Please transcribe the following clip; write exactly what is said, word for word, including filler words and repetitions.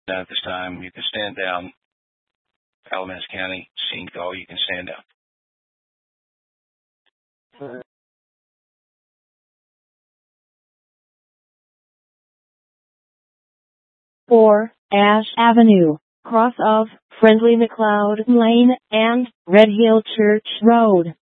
At this time, you can stand down. Alamance County, scene call, you can stand down. four, Ash Avenue, cross of Friendly McLeod Lane and Red Hill Church Road.